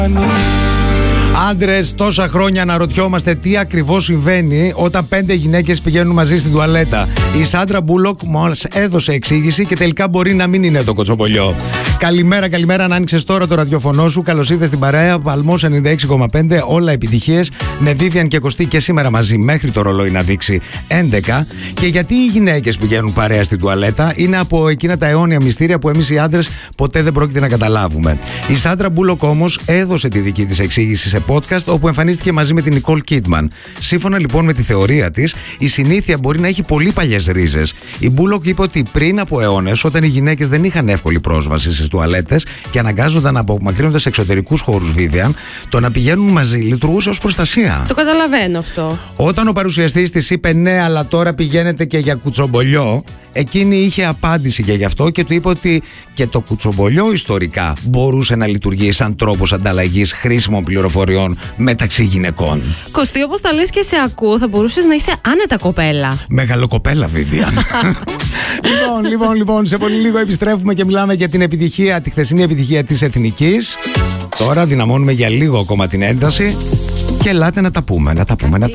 Άντρες, τόσα χρόνια αναρωτιόμαστε τι ακριβώς συμβαίνει όταν 5 γυναίκες πηγαίνουν μαζί στην τουαλέτα. Η Σάντρα Μπούλοκ μας έδωσε εξήγηση και τελικά μπορεί να μην είναι το κοτσομπολιό. Καλημέρα, καλημέρα. Αν άνοιξες τώρα το ραδιοφωνό σου, καλώς ήρθες στην παρέα. Παλμός 96,5. Όλα επιτυχίες. Με Βίβιαν και Κωστή και σήμερα μαζί μέχρι το ρολόι να δείξει 11. Και γιατί οι γυναίκες πηγαίνουν παρέα στην τουαλέτα, είναι από εκείνα τα αιώνια μυστήρια που εμείς οι άντρες ποτέ δεν πρόκειται να καταλάβουμε. Η Σάντρα Μπούλοκ όμως έδωσε τη δική της εξήγηση σε podcast, όπου εμφανίστηκε μαζί με την Νικόλ Κίτμαν. Σύμφωνα λοιπόν με τη θεωρία της, η συνήθεια μπορεί να έχει πολύ παλιές ρίζες. Η Μπούλοκ είπε ότι πριν από αιώνες, όταν οι γυναίκες δεν είχαν εύκολη πρόσβαση στις τουαλέτες και αναγκάζονταν να απομακρύνονται σε εξωτερικούς χώρους, Βίβιαν, το να πηγαίνουν μαζί λειτουργούσε ως προστασία. Το καταλαβαίνω αυτό. Όταν ο παρουσιαστής της είπε ναι, αλλά τώρα πηγαίνετε και για κουτσομπολιό, εκείνη είχε απάντηση και γι' αυτό και του είπε ότι και το κουτσομπολιό ιστορικά μπορούσε να λειτουργεί σαν τρόπος ανταλλαγής χρήσιμων πληροφοριών μεταξύ γυναικών. Κωστή, όπως τα λες και σε ακούω, θα μπορούσες να είσαι άνετα κοπέλα. Μεγαλοκοπέλα, Βίβιαν. Λοιπόν, σε πολύ λίγο επιστρέφουμε και μιλάμε για την επιτυχία, τη χθεσινή επιτυχία της Εθνικής. Τώρα δυναμώνουμε για λίγο ακόμα την ένταση και ελάτε να τα πούμε.